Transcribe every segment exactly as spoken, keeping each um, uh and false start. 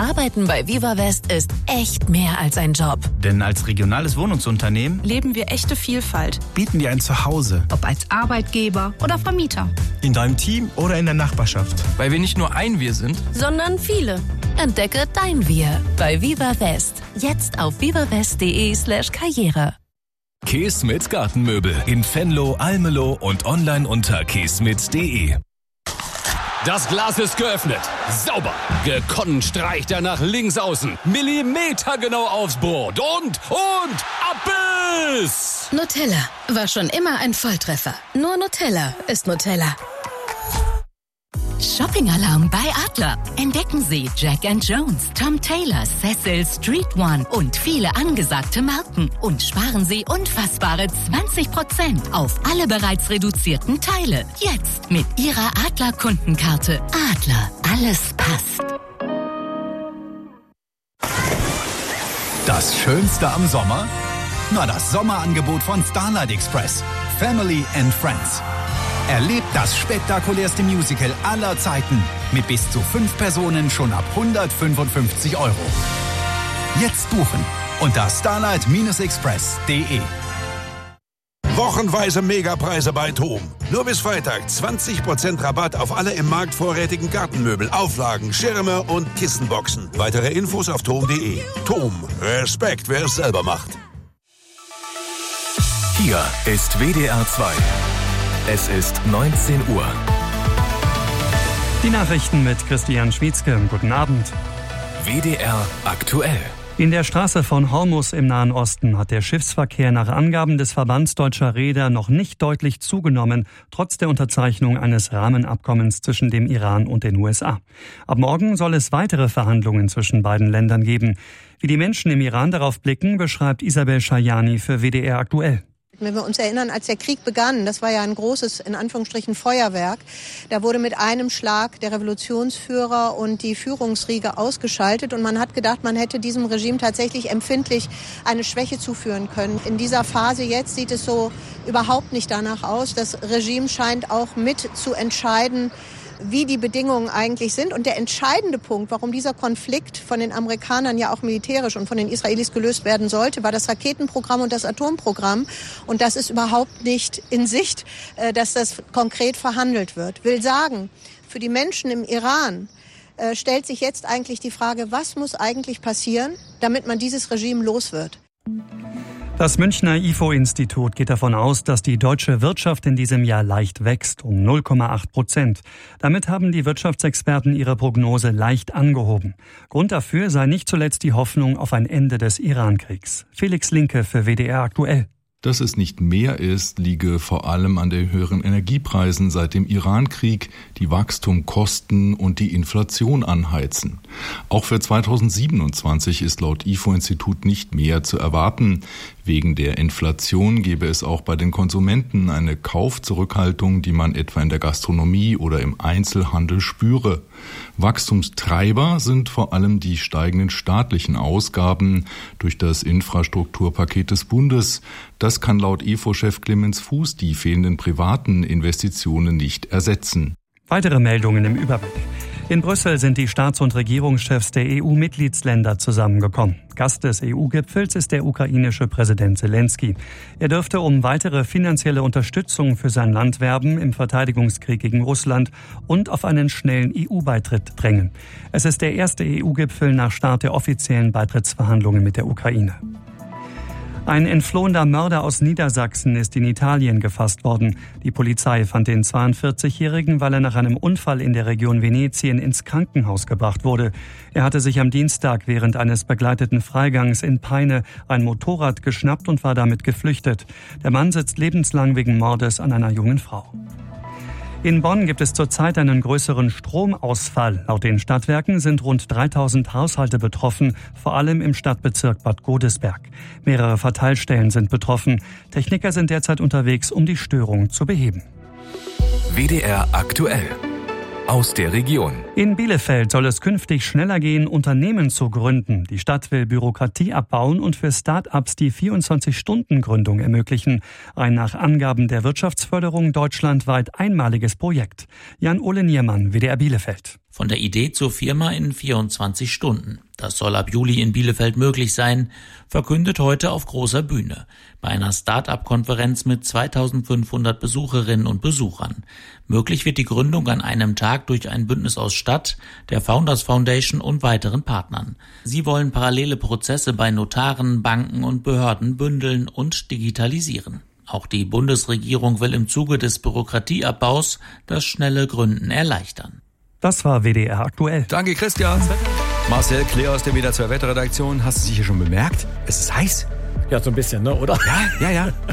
Arbeiten bei Viva West ist echt mehr als ein Job. Denn als regionales Wohnungsunternehmen leben wir echte Vielfalt. Bieten dir ein Zuhause. Ob als Arbeitgeber oder Vermieter. In deinem Team oder in der Nachbarschaft. Weil wir nicht nur ein Wir sind, sondern viele. Entdecke dein Wir bei Viva West. Jetzt auf vivawest.de slash Karriere. Keesmit Gartenmöbel in Venlo, Almelo und online unter keesmit punkt de. Das Glas ist geöffnet. Sauber. Gekonnt streicht er nach links außen. Millimetergenau aufs Brot. Und, und, Abbiss! Nutella war schon immer ein Volltreffer. Nur Nutella ist Nutella. Shopping-Alarm bei Adler. Entdecken Sie Jack and Jones, Tom Taylor, Cecil, Street One und viele angesagte Marken. Und sparen Sie unfassbare zwanzig Prozent auf alle bereits reduzierten Teile. Jetzt mit Ihrer Adler-Kundenkarte. Adler, alles passt. Das Schönste am Sommer? Na, das Sommerangebot von Starlight Express. Family and Friends. Erlebt das spektakulärste Musical aller Zeiten mit bis zu fünf Personen schon ab hundertfünfundfünfzig Euro. Jetzt buchen unter starlight express punkt de. Wochenweise Megapreise bei TOM. Nur bis Freitag zwanzig Prozent Rabatt auf alle im Markt vorrätigen Gartenmöbel, Auflagen, Schirme und Kissenboxen. Weitere Infos auf tom punkt de. TOM. Respekt, wer es selber macht. Hier ist W D R zwei. Es ist neunzehn Uhr. Die Nachrichten mit Christian Schmietzke. Guten Abend. W D R aktuell. In der Straße von Hormuz im Nahen Osten hat der Schiffsverkehr nach Angaben des Verbands deutscher Reeder noch nicht deutlich zugenommen, trotz der Unterzeichnung eines Rahmenabkommens zwischen dem Iran und den U S A. Ab morgen soll es weitere Verhandlungen zwischen beiden Ländern geben. Wie die Menschen im Iran darauf blicken, beschreibt Isabel Schajani für W D R aktuell. Wenn wir uns erinnern, als der Krieg begann, das war ja ein großes, in Anführungsstrichen, Feuerwerk. Da wurde mit einem Schlag der Revolutionsführer und die Führungsriege ausgeschaltet. Und man hat gedacht, man hätte diesem Regime tatsächlich empfindlich eine Schwäche zuführen können. In dieser Phase jetzt sieht es so überhaupt nicht danach aus. Das Regime scheint auch mit zu entscheiden, wie die Bedingungen eigentlich sind. Und der entscheidende Punkt, warum dieser Konflikt von den Amerikanern ja auch militärisch und von den Israelis gelöst werden sollte, war das Raketenprogramm und das Atomprogramm. Und das ist überhaupt nicht in Sicht, dass das konkret verhandelt wird. Will sagen, für die Menschen im Iran äh, stellt sich jetzt eigentlich die Frage, was muss eigentlich passieren, damit man dieses Regime los wird? Das Münchner I F O-Institut geht davon aus, dass die deutsche Wirtschaft in diesem Jahr leicht wächst, um null Komma acht Prozent. Damit haben die Wirtschaftsexperten ihre Prognose leicht angehoben. Grund dafür sei nicht zuletzt die Hoffnung auf ein Ende des Iran-Kriegs. Felix Linke für W D R aktuell. Dass es nicht mehr ist, liege vor allem an den höheren Energiepreisen seit dem Irankrieg, die Wachstum kosten und die Inflation anheizen. Auch für zweitausendsiebenundzwanzig ist laut I F O-Institut nicht mehr zu erwarten. Wegen der Inflation gebe es auch bei den Konsumenten eine Kaufzurückhaltung, die man etwa in der Gastronomie oder im Einzelhandel spüre. Wachstumstreiber sind vor allem die steigenden staatlichen Ausgaben durch das Infrastrukturpaket des Bundes. Das kann laut I F O-Chef Clemens Fuß die fehlenden privaten Investitionen nicht ersetzen. Weitere Meldungen im Überblick. In Brüssel sind die Staats- und Regierungschefs der E U-Mitgliedsländer zusammengekommen. Gast des E U-Gipfels ist der ukrainische Präsident Zelensky. Er dürfte um weitere finanzielle Unterstützung für sein Land werben im Verteidigungskrieg gegen Russland und auf einen schnellen E U-Beitritt drängen. Es ist der erste E U-Gipfel nach Start der offiziellen Beitrittsverhandlungen mit der Ukraine. Ein entflohener Mörder aus Niedersachsen ist in Italien gefasst worden. Die Polizei fand den zweiundvierzigjährigen, weil er nach einem Unfall in der Region Venetien ins Krankenhaus gebracht wurde. Er hatte sich am Dienstag während eines begleiteten Freigangs in Peine ein Motorrad geschnappt und war damit geflüchtet. Der Mann sitzt lebenslang wegen Mordes an einer jungen Frau. In Bonn gibt es zurzeit einen größeren Stromausfall. Laut den Stadtwerken sind rund dreitausend Haushalte betroffen, vor allem im Stadtbezirk Bad Godesberg. Mehrere Verteilstellen sind betroffen. Techniker sind derzeit unterwegs, um die Störung zu beheben. W D R aktuell. aus der Region. In Bielefeld soll es künftig schneller gehen, Unternehmen zu gründen. Die Stadt will Bürokratie abbauen und für Start-ups die vierundzwanzig-Stunden-Gründung ermöglichen. Ein nach Angaben der Wirtschaftsförderung deutschlandweit einmaliges Projekt. Jan-Ole Niermann, W D R Bielefeld. Von der Idee zur Firma in vierundzwanzig Stunden. Das soll ab Juli in Bielefeld möglich sein, verkündet heute auf großer Bühne. Bei einer Start-up-Konferenz mit zweitausendfünfhundert Besucherinnen und Besuchern. Möglich wird die Gründung an einem Tag durch ein Bündnis aus Stadt, der Founders Foundation und weiteren Partnern. Sie wollen parallele Prozesse bei Notaren, Banken und Behörden bündeln und digitalisieren. Auch die Bundesregierung will im Zuge des Bürokratieabbaus das schnelle Gründen erleichtern. Das war W D R aktuell. Danke, Christian. Marcel Claire aus der W D R zwei Wetterredaktion. Hast du sicher schon bemerkt? Es ist heiß. Ja, so ein bisschen, ne, oder? Ja, ja, ja.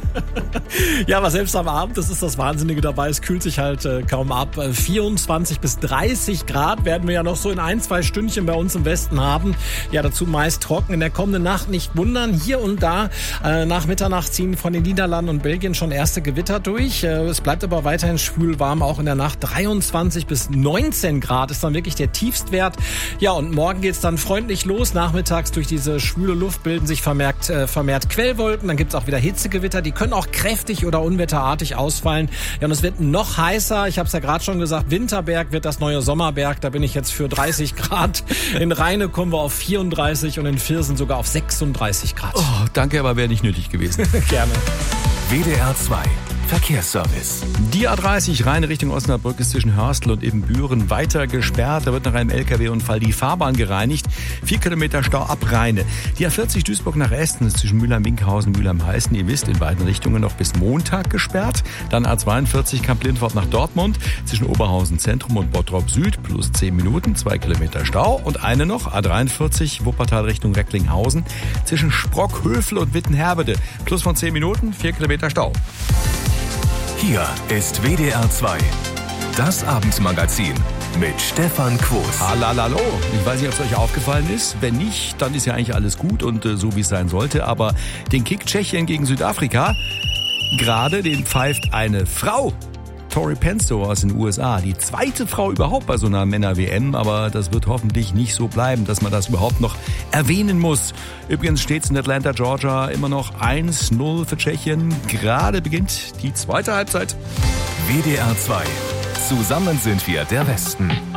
Ja, aber selbst am Abend, das ist das Wahnsinnige dabei, es kühlt sich halt äh, kaum ab. vierundzwanzig bis dreißig Grad werden wir ja noch so in ein, zwei Stündchen bei uns im Westen haben. Ja, dazu meist trocken. In der kommenden Nacht nicht wundern. Hier und da äh, nach Mitternacht ziehen von den Niederlanden und Belgien schon erste Gewitter durch. Äh, es bleibt aber weiterhin schwül warm, auch in der Nacht. dreiundzwanzig bis neunzehn Grad ist dann wirklich der Tiefstwert. Ja, und morgen geht's dann freundlich los. Nachmittags durch diese schwüle Luft bilden sich vermerkt, äh, vermehrt Quellwolken, dann gibt's auch wieder Hitzegewitter, die können auch kräftig oder unwetterartig ausfallen. Ja, und es wird noch heißer, ich habe es ja gerade schon gesagt, Winterberg wird das neue Sommerberg, da bin ich jetzt für dreißig Grad. In Rheine kommen wir auf vierunddreißig und in Viersen sogar auf sechsunddreißig Grad. Oh, danke, aber wäre nicht nötig gewesen. Gerne. W D R zwei Verkehrsservice. Die A dreißig Rhein Richtung Osnabrück ist zwischen Hörstel und Ibbenbüren weiter gesperrt. Da wird nach einem L K W-Unfall die Fahrbahn gereinigt. Vier Kilometer Stau ab Rheine. Die A vierzig Duisburg nach Esten ist zwischen Mülheim-Winkhausen und Mülheim-Heißen, ihr wisst, in beiden Richtungen noch bis Montag gesperrt. Dann A zweiundvierzig Kamp-Lindfort nach Dortmund zwischen Oberhausen Zentrum und Bottrop Süd plus zehn Minuten, zwei Kilometer Stau. Und eine noch, A dreiundvierzig Wuppertal Richtung Recklinghausen zwischen Sprockhövel und Wittenherbede plus von zehn Minuten, vier Kilometer Stau. Hier ist W D R zwei, das Abendmagazin mit Stefan Quos. Hallo, ich weiß nicht, ob es euch aufgefallen ist. Wenn nicht, dann ist ja eigentlich alles gut und äh, so, wie es sein sollte. Aber den Kick Tschechien gegen Südafrika, gerade den pfeift eine Frau. Tori Penstow aus den U S A, die zweite Frau überhaupt bei so einer Männer-W M, aber das wird hoffentlich nicht so bleiben, dass man das überhaupt noch erwähnen muss. Übrigens steht es in Atlanta, Georgia immer noch eins null für Tschechien. Gerade beginnt die zweite Halbzeit. W D R zwei. Zusammen sind wir der Westen.